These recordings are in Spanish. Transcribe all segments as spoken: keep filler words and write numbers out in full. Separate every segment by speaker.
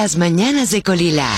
Speaker 1: Las mañanas de Colila.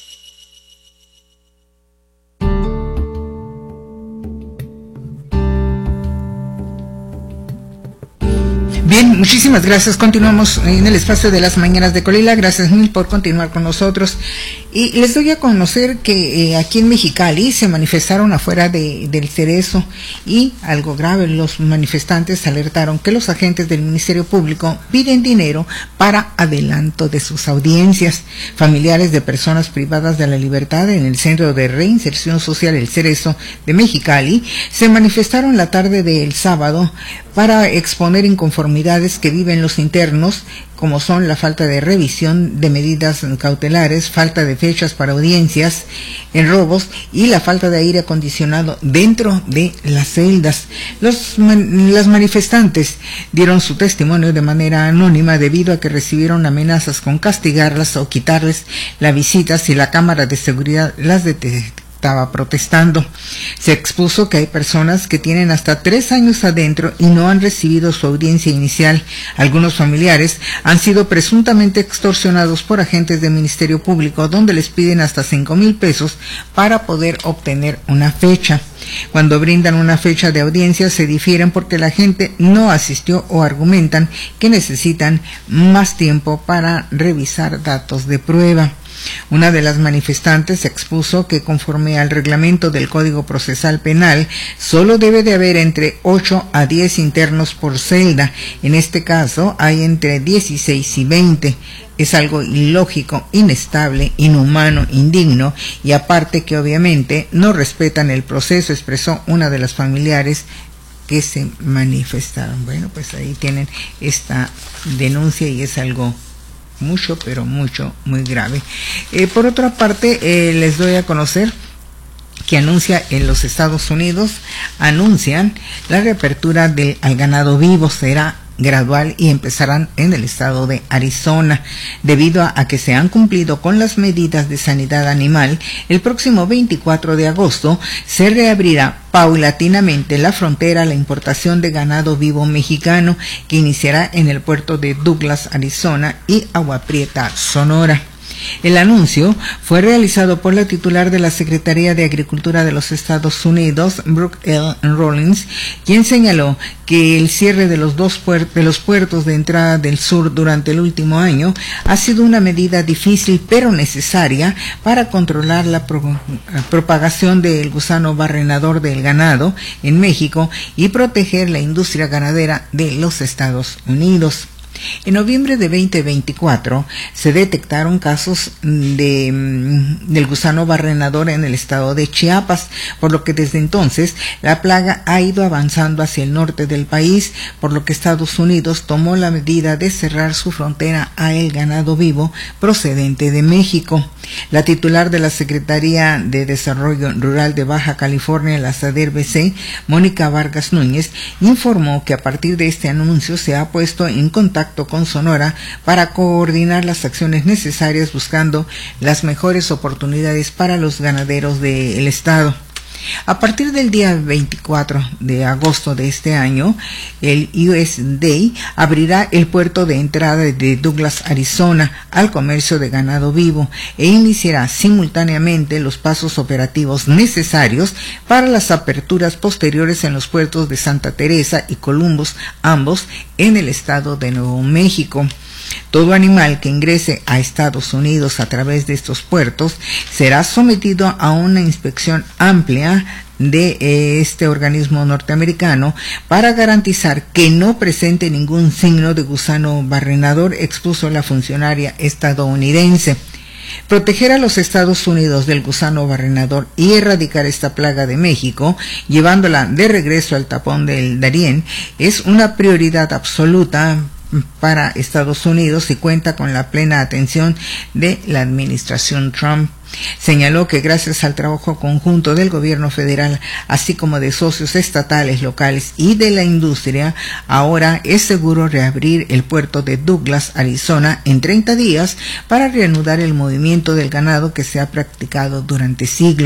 Speaker 2: Bien, muchísimas gracias. Continuamos en el espacio de las mañanas de Colila. Gracias mil por continuar con nosotros. Y les doy a conocer que eh, aquí en Mexicali se manifestaron afuera de, del Cerezo y algo grave, los manifestantes alertaron que los agentes del Ministerio Público piden dinero para adelanto de sus audiencias. Familiares de personas privadas de la libertad en el Centro de Reinserción Social El Cerezo de Mexicali se manifestaron la tarde del sábado para exponer inconformidades que viven los internos, como son la falta de revisión de medidas cautelares, falta de fechas para audiencias en robos y la falta de aire acondicionado dentro de las celdas. Los man, las manifestantes dieron su testimonio de manera anónima debido a que recibieron amenazas con castigarlas o quitarles la visita si la cámara de seguridad las detectaba estaba protestando. Se expuso que hay personas que tienen hasta tres años adentro y no han recibido su audiencia inicial. Algunos familiares han sido presuntamente extorsionados por agentes del Ministerio Público, donde les piden hasta cinco mil pesos para poder obtener una fecha. Cuando brindan una fecha de audiencia se difieren porque la gente no asistió o argumentan que necesitan más tiempo para revisar datos de prueba. Una de las manifestantes expuso que conforme al reglamento del Código Procesal Penal, solo debe de haber entre ocho a diez internos por celda. En este caso hay entre dieciséis y veinte. Es algo ilógico, inestable, inhumano, indigno y aparte que obviamente no respetan el proceso, expresó una de las familiares que se manifestaron. Bueno, pues ahí tienen esta denuncia y es algo mucho, pero mucho, muy grave. Eh, por otra parte, eh, les doy a conocer que anuncia en los Estados Unidos, anuncian la reapertura del al ganado vivo, será gradual y empezarán en el estado de Arizona. Debido a, a que se han cumplido con las medidas de sanidad animal, el próximo veinticuatro de agosto se reabrirá paulatinamente la frontera a la importación de ganado vivo mexicano, que iniciará en el puerto de Douglas, Arizona y Agua Prieta, Sonora. El anuncio fue realizado por la titular de la Secretaría de Agricultura de los Estados Unidos, Brooke L. Rollins, quien señaló que el cierre de los dos puer- de los puertos de entrada del sur durante el último año ha sido una medida difícil pero necesaria para controlar la, pro- la propagación del gusano barrenador del ganado en México y proteger la industria ganadera de los Estados Unidos. En noviembre de veinte veinticuatro se detectaron casos de, del gusano barrenador en el estado de Chiapas, por lo que desde entonces la plaga ha ido avanzando hacia el norte del país, por lo que Estados Unidos tomó la medida de cerrar su frontera a el ganado vivo procedente de México. La titular de la Secretaría de Desarrollo Rural de Baja California, la SADER-B C, Mónica Vargas Núñez, informó que a partir de este anuncio se ha puesto en contacto con Sonora para coordinar las acciones necesarias buscando las mejores oportunidades para los ganaderos del estado. A partir del día veinticuatro de agosto de este año, el U S D A abrirá el puerto de entrada de Douglas, Arizona, al comercio de ganado vivo e iniciará simultáneamente los pasos operativos necesarios para las aperturas posteriores en los puertos de Santa Teresa y Columbus, ambos en el estado de Nuevo México. Todo animal que ingrese a Estados Unidos a través de estos puertos será sometido a una inspección amplia de eh, este organismo norteamericano para garantizar que no presente ningún signo de gusano barrenador, expuso la funcionaria estadounidense. Proteger a los Estados Unidos del gusano barrenador y erradicar esta plaga de México, llevándola de regreso al tapón del Darién, es una prioridad absoluta para Estados Unidos y cuenta con la plena atención de la administración Trump. Señaló que gracias al trabajo conjunto del gobierno federal, así como de socios estatales, locales y de la industria, ahora es seguro reabrir el puerto de Douglas, Arizona, en treinta días para reanudar el movimiento del ganado que se ha practicado durante siglos.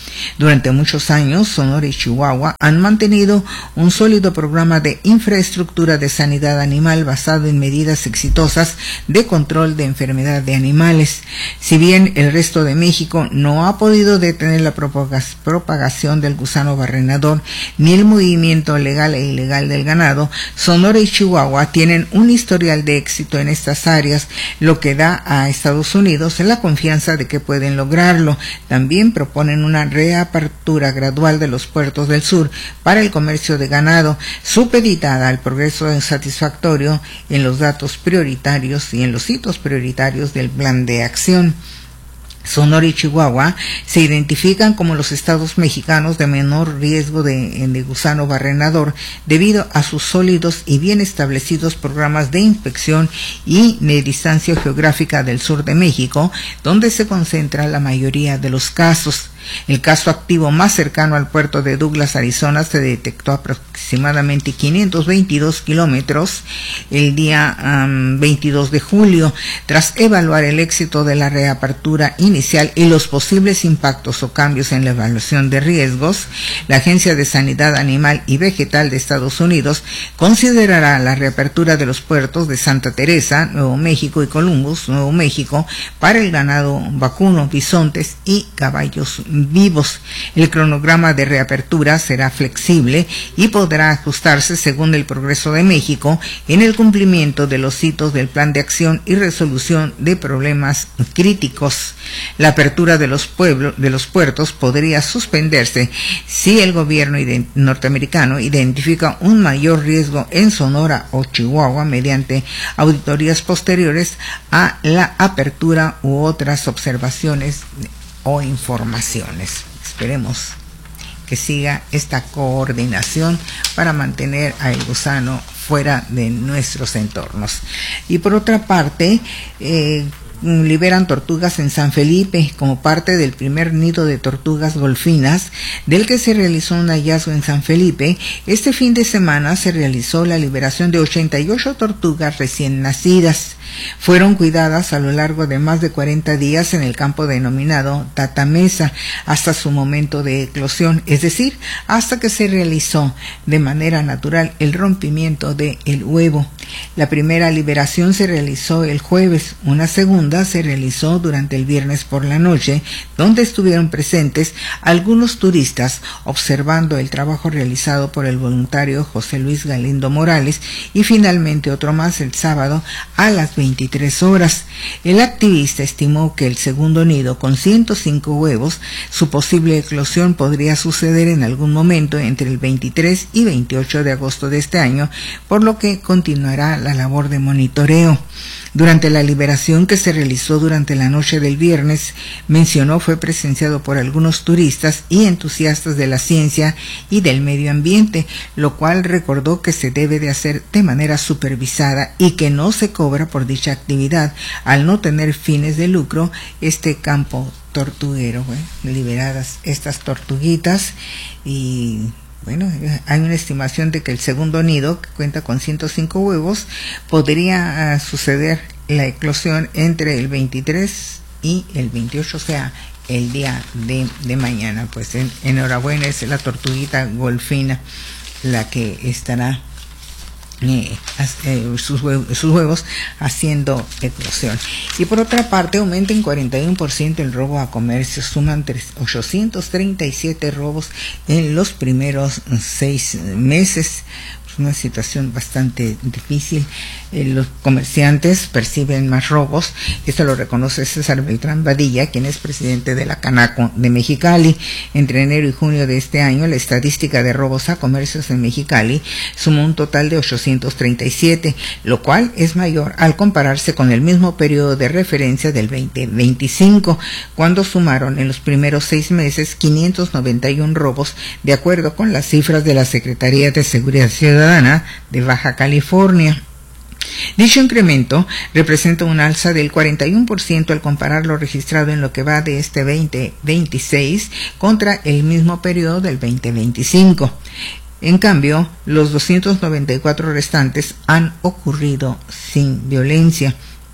Speaker 2: Durante muchos años, Sonora y Chihuahua han mantenido un sólido programa de infraestructura de sanidad animal basado en medidas exitosas de control de enfermedad de animales. Si bien el resto de México no ha podido detener la propagación del gusano barrenador ni el movimiento legal e ilegal del ganado, Sonora y Chihuahua tienen un historial de éxito en estas áreas, lo que da a Estados Unidos la confianza de que pueden lograrlo. También proponen una reapertura gradual de los puertos del sur para el comercio de ganado, supeditada al progreso satisfactorio en los datos prioritarios y en los hitos prioritarios del plan de acción. Sonora y Chihuahua se identifican como los estados mexicanos de menor riesgo de, de gusano barrenador debido a sus sólidos y bien establecidos programas de inspección y de distancia geográfica del sur de México, donde se concentra la mayoría de los casos. El caso activo más cercano al puerto de Douglas, Arizona, se detectó aproximadamente quinientos veintidós kilómetros el día um, veintidós de julio. Tras evaluar el éxito de la reapertura inicial y los posibles impactos o cambios en la evaluación de riesgos, la Agencia de Sanidad Animal y Vegetal de Estados Unidos considerará la reapertura de los puertos de Santa Teresa, Nuevo México, y Columbus, Nuevo México, para el ganado vacuno, bisontes y caballos vivos. El cronograma de reapertura será flexible y podrá ajustarse según el progreso de México en el cumplimiento de los hitos del plan de acción y resolución de problemas críticos. La apertura de los pueblos, de los puertos podría suspenderse si el gobierno norteamericano identifica un mayor riesgo en Sonora o Chihuahua mediante auditorías posteriores a la apertura u otras observaciones o informaciones. Esperemos que siga esta coordinación para mantener al gusano fuera de nuestros entornos. Y por otra parte, eh, liberan tortugas en San Felipe como parte del primer nido de tortugas golfinas del que se realizó un hallazgo en San Felipe. Este fin de semana se realizó la liberación de ochenta y ocho tortugas recién nacidas. Fueron cuidadas a lo largo de más de cuarenta días en el campo denominado Tatamesa hasta su momento de eclosión, es decir, hasta que se realizó de manera natural el rompimiento del huevo. La primera liberación se realizó el jueves, una segunda se realizó durante el viernes por la noche, donde estuvieron presentes algunos turistas observando el trabajo realizado por el voluntario José Luis Galindo Morales, y finalmente otro más el sábado a las veintitrés horas. El activista estimó que el segundo nido, con ciento cinco huevos, su posible eclosión podría suceder en algún momento entre el veintitrés y veintiocho de agosto de este año, por lo que continuará la labor de monitoreo. Durante la liberación que se realizó durante la noche del viernes, mencionó fue presenciado por algunos turistas y entusiastas de la ciencia y del medio ambiente, lo cual recordó que se debe de hacer de manera supervisada y que no se cobra por dicha actividad, al no tener fines de lucro este campo tortuguero. Bueno, liberadas estas tortuguitas, y bueno, hay una estimación de que el segundo nido, que cuenta con ciento cinco huevos, podría uh, suceder la eclosión entre el veintitrés y el veintiocho, o sea, el día de, de mañana. Pues en, enhorabuena, es la tortuguita golfina la que estará Eh, eh, sus, huevos, sus huevos haciendo eclosión. Y por otra parte, aumenta en cuarenta y uno por ciento el robo a comercio, suman ochocientos treinta y siete robos en los primeros seis meses. Una situación bastante difícil. Eh, los comerciantes perciben más robos. Esto lo reconoce César Beltrán Badilla, quien es presidente de la Canaco de Mexicali. Entre enero y junio de este año, la estadística de robos a comercios en Mexicali sumó un total de ochocientos treinta y siete, lo cual es mayor al compararse con el mismo periodo de referencia del veinte veinticinco, cuando sumaron en los primeros seis meses quinientos noventa y uno robos, de acuerdo con las cifras de la Secretaría de Seguridad Ciudadana de Baja California. Dicho incremento representa un alza del cuarenta y uno por ciento al comparar lo registrado en lo que va de este veinte veintiséis contra el mismo periodo del veinte veinticinco. En cambio, los doscientos noventa y cuatro restantes han ocurrido sin violencia.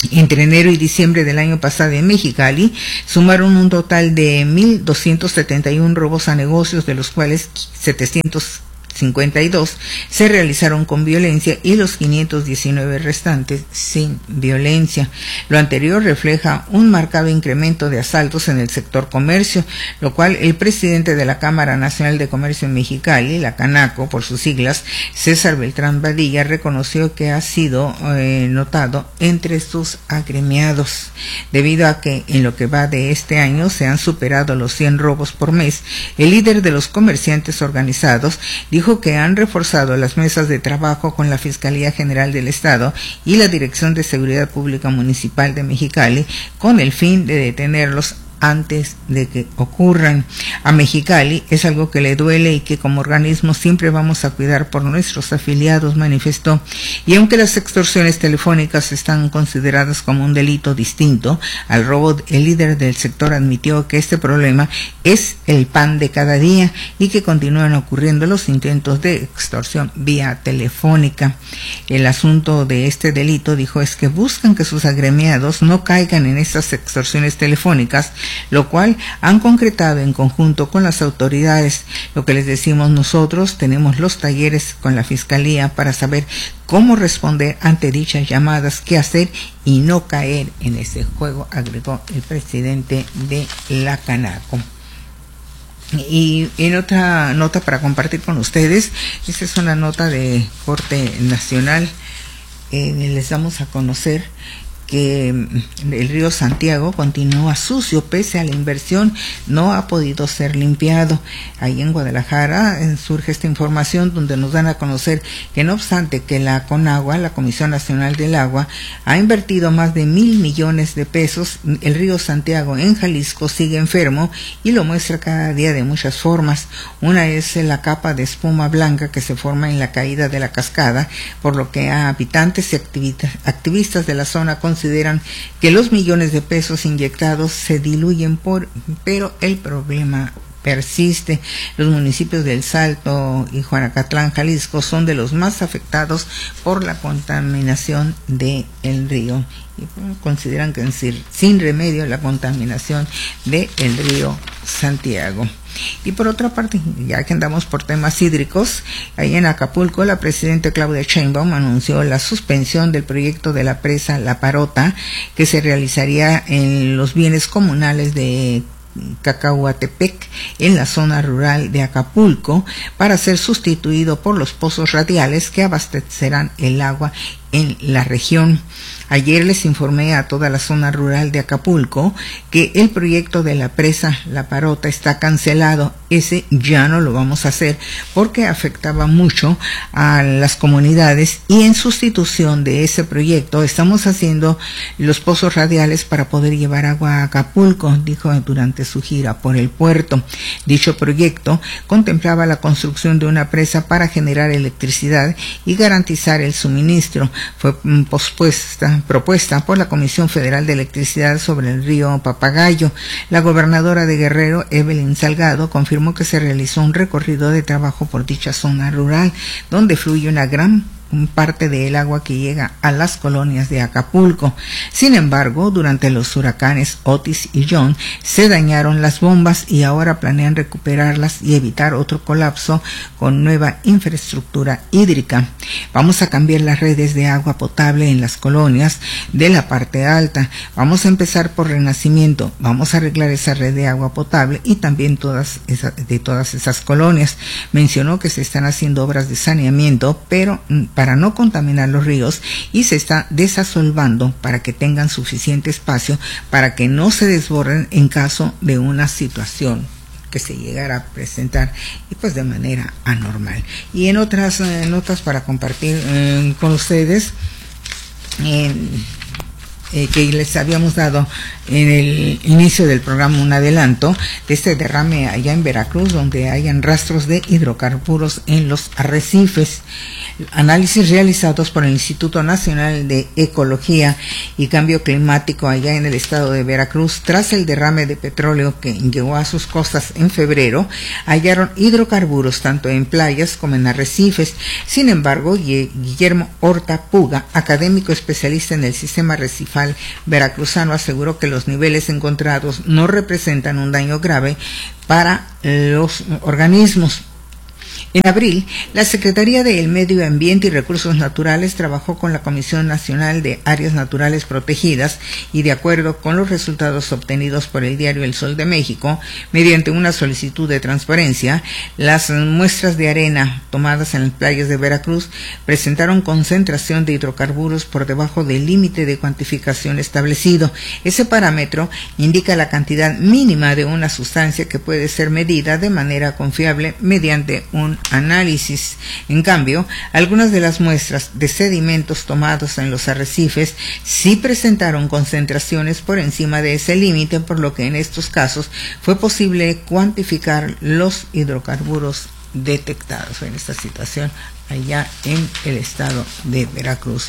Speaker 2: Entre enero y diciembre del año pasado en Mexicali sumaron un total de mil doscientos setenta y uno robos a negocios, de los cuales setecientos cincuenta y dos se realizaron con violencia y los quinientos diecinueve restantes sin violencia. Lo anterior refleja un marcado incremento de asaltos en el sector comercio, lo cual el presidente de la Cámara Nacional de Comercio en Mexicali, la Canaco por sus siglas, César Beltrán Badilla, reconoció que ha sido eh, notado entre sus agremiados, debido a que en lo que va de este año se han superado los cien robos por mes. El líder de los comerciantes organizados dijo que han reforzado las mesas de trabajo con la Fiscalía General del Estado y la Dirección de Seguridad Pública Municipal de Mexicali con el fin de detenerlos antes de que ocurran. A Mexicali es algo que le duele y que como organismo siempre vamos a cuidar por nuestros afiliados, manifestó. Y aunque las extorsiones telefónicas están consideradas como un delito distinto al robo, el líder del sector admitió que este problema es el pan de cada día y que continúan ocurriendo los intentos de extorsión vía telefónica. El asunto de este delito, dijo, es que buscan que sus agremiados no caigan en estas extorsiones telefónicas, lo cual han concretado en conjunto con las autoridades. Lo que les decimos nosotros, tenemos los talleres con la Fiscalía para saber cómo responder ante dichas llamadas, qué hacer y no caer en ese juego, agregó el presidente de la Canaco. Y en otra nota para compartir con ustedes, esta es una nota de corte nacional, eh, les damos a conocer que el río Santiago continúa sucio, pese a la inversión no ha podido ser limpiado. Ahí en Guadalajara eh, surge esta información donde nos dan a conocer que no obstante que la CONAGUA, la Comisión Nacional del Agua, ha invertido más de mil millones de pesos, el río Santiago en Jalisco sigue enfermo y lo muestra cada día de muchas formas. Una es la capa de espuma blanca que se forma en la caída de la cascada, por lo que a habitantes y activistas de la zona consideran que los millones de pesos inyectados se diluyen, por, pero el problema persiste. Los municipios de El Salto y Juanacatlán, Jalisco, son de los más afectados por la contaminación del río y bueno, consideran que sin, sin remedio la contaminación del río Santiago. Y por otra parte, ya que andamos por temas hídricos, ahí en Acapulco la presidenta Claudia Sheinbaum anunció la suspensión del proyecto de la presa La Parota, que se realizaría en los bienes comunales de Cacahuatepec, en la zona rural de Acapulco, para ser sustituido por los pozos radiales que abastecerán el agua en la región. Ayer les informé a toda la zona rural de Acapulco que el proyecto de la presa La Parota está cancelado. Ese ya no lo vamos a hacer porque afectaba mucho a las comunidades, y en sustitución de ese proyecto estamos haciendo los pozos radiales para poder llevar agua a Acapulco, dijo durante su gira por el puerto. Dicho proyecto contemplaba la construcción de una presa para generar electricidad y garantizar el suministro. Fue pospuesta propuesta por la Comisión Federal de Electricidad sobre el río Papagayo. La gobernadora de Guerrero, Evelyn Salgado, confirmó que se realizó un recorrido de trabajo por dicha zona rural, donde fluye una gran parte del agua que llega a las colonias de Acapulco. Sin embargo, durante los huracanes Otis y John se dañaron las bombas y ahora planean recuperarlas y evitar otro colapso con nueva infraestructura hídrica. Vamos a cambiar las redes de agua potable en las colonias de la parte alta. Vamos a empezar por Renacimiento. Vamos a arreglar esa red de agua potable y también todas esas, de todas esas colonias. Mencionó que se están haciendo obras de saneamiento, pero para no contaminar los ríos, y se está desasolvando para que tengan suficiente espacio para que no se desborden en caso de una situación que se llegara a presentar y pues de manera anormal. Y en otras eh, notas para compartir eh, con ustedes, eh, eh, que les habíamos dado en el inicio del programa un adelanto de este derrame allá en Veracruz, donde hayan rastros de hidrocarburos en los arrecifes. Análisis realizados por el Instituto Nacional de Ecología y Cambio Climático allá en el estado de Veracruz, tras el derrame de petróleo que llegó a sus costas en febrero, hallaron hidrocarburos tanto en playas como en arrecifes. Sin embargo, Guillermo Horta Puga, académico especialista en el sistema arrecifal municipal veracruzano aseguró que los niveles encontrados no representan un daño grave para los organismos. En abril, la Secretaría del Medio Ambiente y Recursos Naturales trabajó con la Comisión Nacional de Áreas Naturales Protegidas y, de acuerdo con los resultados obtenidos por el diario El Sol de México, mediante una solicitud de transparencia, las muestras de arena tomadas en las playas de Veracruz presentaron concentración de hidrocarburos por debajo del límite de cuantificación establecido. Ese parámetro indica la cantidad mínima de una sustancia que puede ser medida de manera confiable mediante un análisis. En cambio, algunas de las muestras de sedimentos tomados en los arrecifes sí presentaron concentraciones por encima de ese límite, por lo que en estos casos fue posible cuantificar los hidrocarburos detectados en esta situación allá en el estado de Veracruz.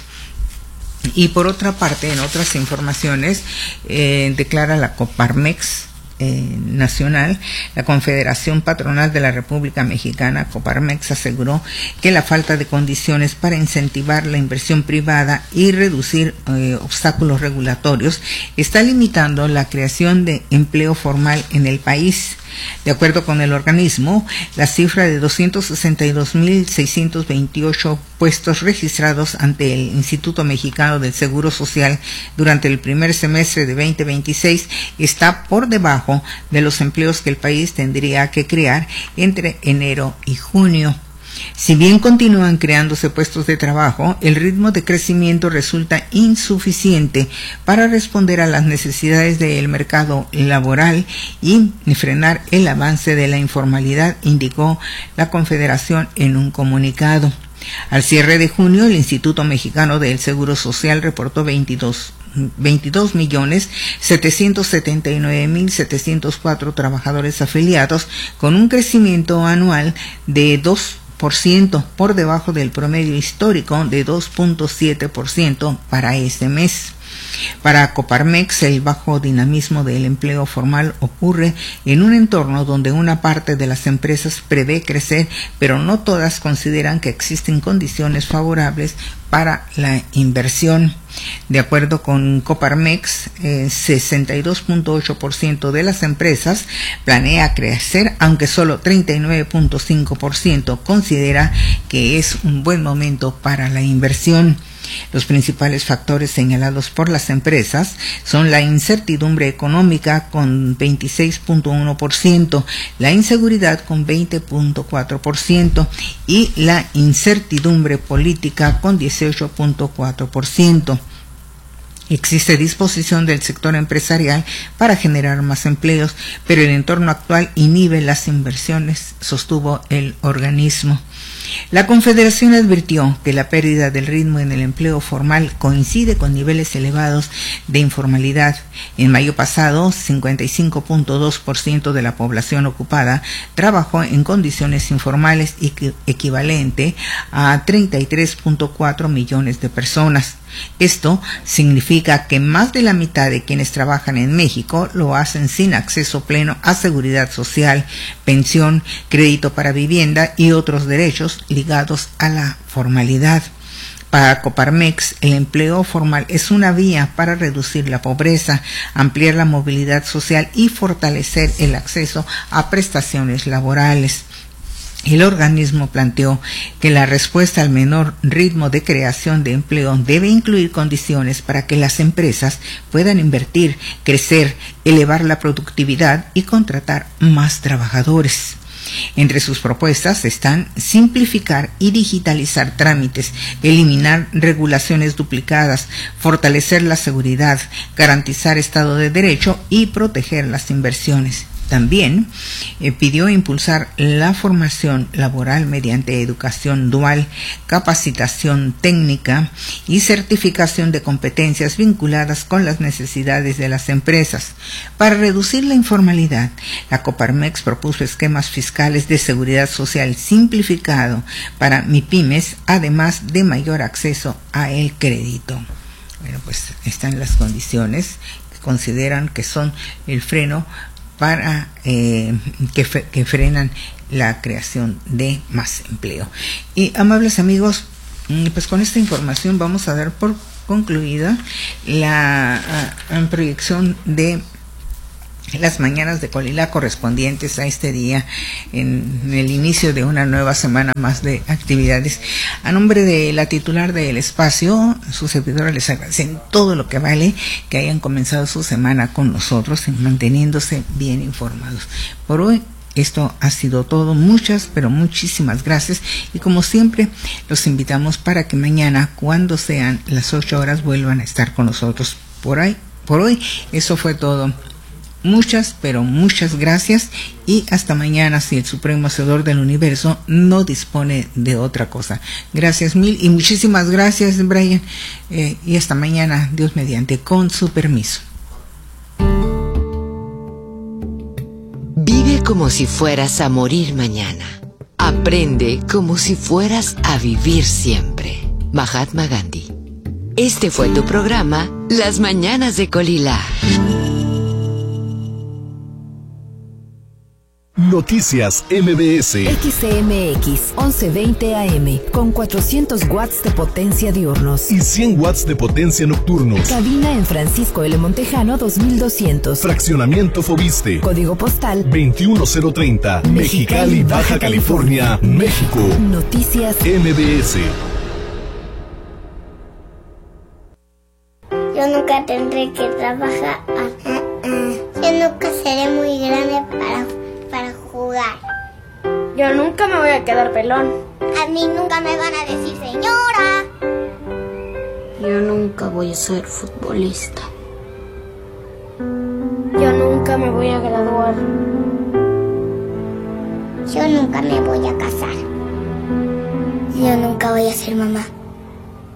Speaker 2: Y por otra parte, en otras informaciones, eh, declara la Coparmex Eh, nacional, la Confederación Patronal de la República Mexicana, Coparmex, aseguró que la falta de condiciones para incentivar la inversión privada y reducir eh, obstáculos regulatorios está limitando la creación de empleo formal en el país. De acuerdo con el organismo, la cifra de doscientos sesenta y dos mil seiscientos veintiocho puestos registrados ante el Instituto Mexicano del Seguro Social durante el primer semestre de veinte veintiséis está por debajo de los empleos que el país tendría que crear entre enero y junio. Si bien continúan creándose puestos de trabajo, el ritmo de crecimiento resulta insuficiente para responder a las necesidades del mercado laboral y frenar el avance de la informalidad, indicó la Confederación en un comunicado. Al cierre de junio, el Instituto Mexicano del Seguro Social reportó veintidós millones setecientos setenta y nueve mil setecientos cuatro trabajadores afiliados, con un crecimiento anual de dos por ciento por debajo del promedio histórico de dos punto siete por ciento para este mes. Para Coparmex, el bajo dinamismo del empleo formal ocurre en un entorno donde una parte de las empresas prevé crecer, pero no todas consideran que existen condiciones favorables para la inversión. De acuerdo con Coparmex, eh, sesenta y dos punto ocho por ciento de las empresas planea crecer, aunque solo treinta y nueve punto cinco por ciento considera que es un buen momento para la inversión. Los principales factores señalados por las empresas son la incertidumbre económica con veintiséis punto uno por ciento, la inseguridad con veinte punto cuatro por ciento y la incertidumbre política con dieciocho punto cuatro por ciento. Existe disposición del sector empresarial para generar más empleos, pero el entorno actual inhibe las inversiones, sostuvo el organismo. La Confederación advirtió que la pérdida del ritmo en el empleo formal coincide con niveles elevados de informalidad. En mayo pasado, cincuenta y cinco punto dos por ciento de la población ocupada trabajó en condiciones informales, equivalente a treinta y tres punto cuatro millones de personas. Esto significa que más de la mitad de quienes trabajan en México lo hacen sin acceso pleno a seguridad social, pensión, crédito para vivienda y otros derechos ligados a la formalidad. Para Coparmex, el empleo formal es una vía para reducir la pobreza, ampliar la movilidad social y fortalecer el acceso a prestaciones laborales. El organismo planteó que la respuesta al menor ritmo de creación de empleo debe incluir condiciones para que las empresas puedan invertir, crecer, elevar la productividad y contratar más trabajadores. Entre sus propuestas están simplificar y digitalizar trámites, eliminar regulaciones duplicadas, fortalecer la seguridad, garantizar Estado de Derecho y proteger las inversiones. También eh, pidió impulsar la formación laboral mediante educación dual, capacitación técnica y certificación de competencias vinculadas con las necesidades de las empresas. Para reducir la informalidad, la Coparmex propuso esquemas fiscales de seguridad social simplificado para MIPYMES, además de mayor acceso a el crédito. Bueno, pues están las condiciones que consideran que son el freno para eh, que, fe, que frenan la creación de más empleo. Y amables amigos, pues con esta información vamos a dar por concluido la uh, proyección de las mañanas de Colila correspondientes a este día, en el inicio de una nueva semana más de actividades. A nombre de la titular del espacio, su servidora, les agradece en todo lo que vale que hayan comenzado su semana con nosotros, manteniéndose bien informados. Por hoy esto ha sido todo. Muchas, pero muchísimas gracias, y como siempre los invitamos para que mañana, cuando sean las ocho horas, vuelvan a estar con nosotros. Por ahí, por hoy eso fue todo. Muchas, pero muchas gracias, y hasta mañana, si el Supremo Hacedor del Universo no dispone de otra cosa. Gracias mil y muchísimas gracias, Brian, eh, y hasta mañana, Dios mediante, con su permiso.
Speaker 1: Vive como si fueras a morir mañana. Aprende como si fueras a vivir siempre. Mahatma Gandhi. Este fue tu programa, Las Mañanas de Colila.
Speaker 3: Noticias M B S.
Speaker 4: X C M X once veinte A M con cuatrocientos watts de potencia diurnos
Speaker 3: y cien watts de potencia nocturnos.
Speaker 4: Cabina en Francisco L. Montejano dos mil doscientos.
Speaker 3: Fraccionamiento Fobiste.
Speaker 4: Código postal
Speaker 3: veintiuno cero treinta. Mexicali, Baja California, México.
Speaker 4: Noticias
Speaker 3: M B S.
Speaker 5: Yo nunca tendré que trabajar. Yo nunca seré muy grande para para jugar.
Speaker 6: Yo nunca me voy a quedar pelón.
Speaker 5: A mí nunca me van a decir señora.
Speaker 7: Yo nunca voy a ser futbolista.
Speaker 6: Yo nunca me voy a graduar.
Speaker 5: Yo nunca me voy a casar. Yo nunca voy a ser mamá.